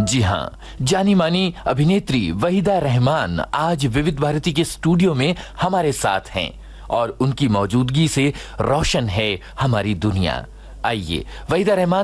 जी हाँ, जानी मानी अभिनेत्री वहीदा रहमान आज विविध भारती के स्टूडियो में हमारे साथ हैं और उनकी मौजूदगी से रोशन है हमारी दुनिया। आइए वहीदा रहमान